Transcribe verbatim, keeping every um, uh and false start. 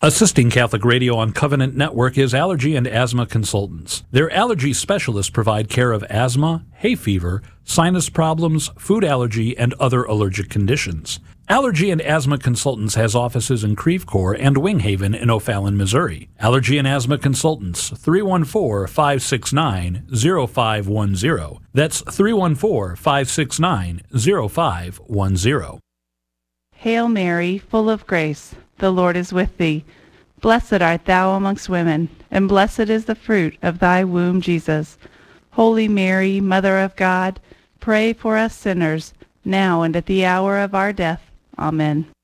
Assisting Catholic Radio on Covenant Network is Allergy and Asthma Consultants. Their allergy specialists provide care of asthma, hay fever, sinus problems, food allergy, and other allergic conditions. Allergy and Asthma Consultants has offices in Creve Coeur and Wing Haven in O'Fallon, Missouri. Allergy and Asthma Consultants, three one four, five six nine, zero five one zero. That's three one four, five six nine, zero five one zero. Hail Mary, full of grace, the Lord is with thee. Blessed art thou amongst women, and blessed is the fruit of thy womb, Jesus. Holy Mary, Mother of God, pray for us sinners, now and at the hour of our death. Amen.